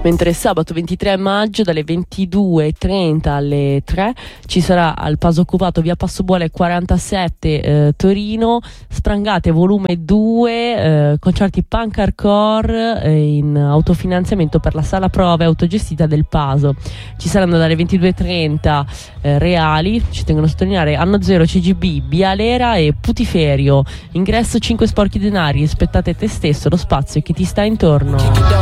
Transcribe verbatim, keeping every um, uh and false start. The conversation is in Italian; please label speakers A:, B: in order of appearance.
A: Mentre sabato ventitré maggio dalle ventidue e trenta alle tre ci sarà al Paso Occupato via Passobuole quarantasette eh, Torino, Sprangate volume due, eh, concerti punk hardcore eh, in autofinanziamento per la sala prove autogestita del Paso. Ci saranno dalle ventidue e trenta eh, Reali, ci tengono a sottolineare, Anno Zero, C G B, Bialera e Putiferio. Ingresso cinque sporchi denari, rispettate te stesso, lo spazio e chi ti sta intorno.